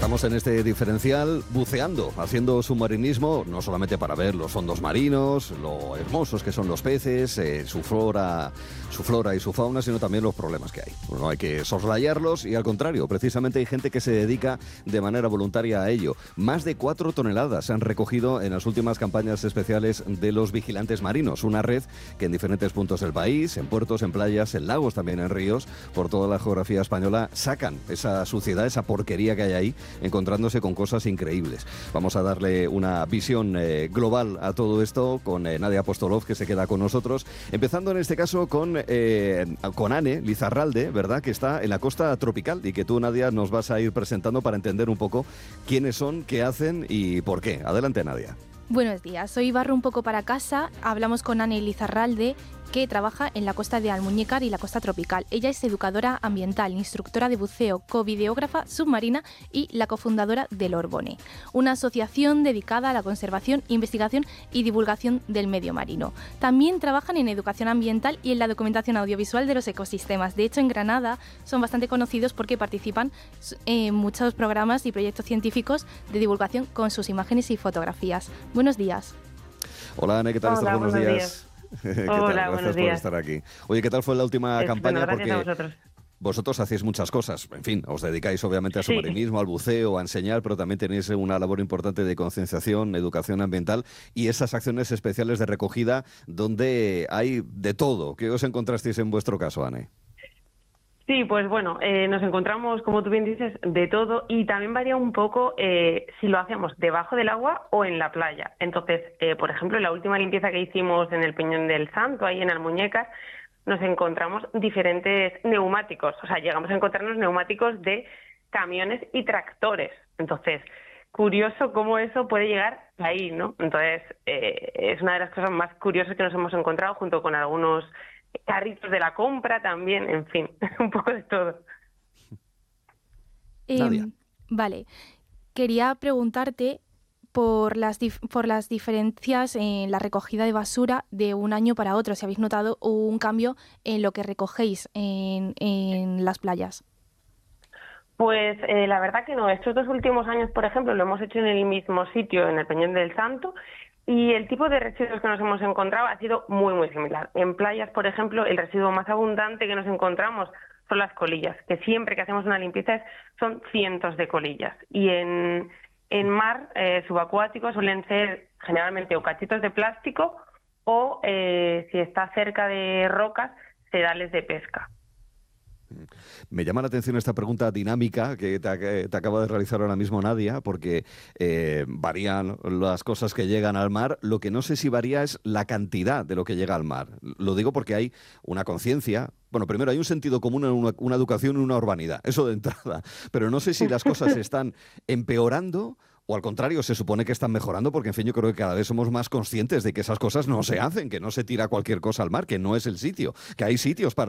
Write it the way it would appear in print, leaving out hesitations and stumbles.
Estamos en este diferencial buceando, haciendo submarinismo, no solamente para ver los fondos marinos, lo hermosos que son los peces, su flora y su fauna, sino también los problemas que hay. No hay que soslayarlos y al contrario, precisamente hay gente que se dedica de manera voluntaria a ello. Más de 4 toneladas se han recogido en las últimas campañas especiales de los vigilantes marinos, una red que en diferentes puntos del país, en puertos, en playas, en lagos, también en ríos, por toda la geografía española, sacan esa suciedad, esa porquería que hay ahí, encontrándose con cosas increíbles. Vamos a darle una visión global a todo esto con Nadia Apostolov, que se queda con nosotros, empezando en este caso con Ane Lizarralde, ¿verdad?, que está en la costa tropical y que tú, Nadia, nos vas a ir presentando para entender un poco quiénes son, qué hacen y por qué. Adelante, Nadia. Buenos días, hoy barro un poco para casa. Hablamos con Ane Lizarralde, que trabaja en la costa de Almuñécar y la costa tropical. Ella es educadora ambiental, instructora de buceo, covideógrafa submarina y la cofundadora del Orbone, una asociación dedicada a la conservación, investigación y divulgación del medio marino. También trabajan en educación ambiental y en la documentación audiovisual de los ecosistemas. De hecho, en Granada son bastante conocidos porque participan en muchos programas y proyectos científicos de divulgación con sus imágenes y fotografías. Buenos días. Hola, Ane, ¿qué tal estás? Buenos días. ¿Qué tal? Hola, Gracias por estar aquí. Oye, ¿qué tal fue la última campaña? Gracias a vosotros. Vosotros hacéis muchas cosas, en fin, os dedicáis obviamente al submarinismo, al buceo, a enseñar, pero también tenéis una labor importante de concienciación, educación ambiental y esas acciones especiales de recogida donde hay de todo. ¿Qué os encontrasteis en vuestro caso, Ane? Sí, pues bueno, nos encontramos, como tú bien dices, de todo y también varía un poco si lo hacemos debajo del agua o en la playa. Entonces, por ejemplo, en la última limpieza que hicimos en el Peñón del Santo, ahí en Almuñécar, nos encontramos diferentes neumáticos. O sea, llegamos a encontrarnos neumáticos de camiones y tractores. Entonces, curioso cómo eso puede llegar ahí, ¿no? Entonces, es una de las cosas más curiosas que nos hemos encontrado junto con algunos carritos de la compra también, en fin, un poco de todo. Vale, quería preguntarte por las diferencias en la recogida de basura de un año para otro, si habéis notado un cambio en lo que recogéis en las playas. Pues la verdad que no. Estos 2 últimos años, por ejemplo, lo hemos hecho en el mismo sitio, en el Peñón del Santo, y el tipo de residuos que nos hemos encontrado ha sido muy, muy similar. En playas, por ejemplo, el residuo más abundante que nos encontramos son las colillas, que siempre que hacemos una limpieza son cientos de colillas. Y en mar subacuático suelen ser generalmente o cachitos de plástico o, si está cerca de rocas, sedales de pesca. Me llama la atención esta pregunta dinámica que te acaba de realizar ahora mismo Nadia, porque varían las cosas que llegan al mar. Lo que no sé si varía es la cantidad de lo que llega al mar. Lo digo porque hay una conciencia. Bueno, primero hay un sentido común, una educación y una urbanidad, eso de entrada. Pero no sé si las cosas están empeorando o al contrario, se supone que están mejorando, porque en fin, yo creo que cada vez somos más conscientes de que esas cosas no se hacen, que no se tira cualquier cosa al mar, que no es el sitio, que hay sitios para